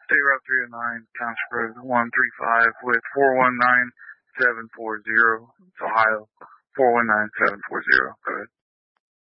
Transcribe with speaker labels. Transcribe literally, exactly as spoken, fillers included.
Speaker 1: State Route three oh nine, Township Road one three five with four one nine seven four zero. It's Ohio. four one nine seven four zero. Go ahead.